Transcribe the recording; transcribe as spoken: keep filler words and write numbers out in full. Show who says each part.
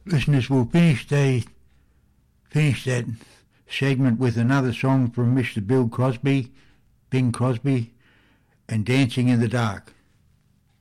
Speaker 1: Listeners, we'll finish the finish that segment with another song from Mister Bill Crosby, Bing Crosby, and Dancing in the Dark.